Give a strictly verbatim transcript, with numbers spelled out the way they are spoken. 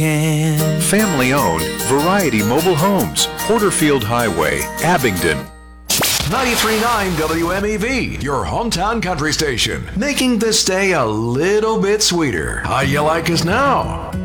Family owned, Variety Mobile Homes, Porterfield Highway, Abingdon. ninety-three point nine W M E V, your hometown country station, making this day a little bit sweeter. How you like us now?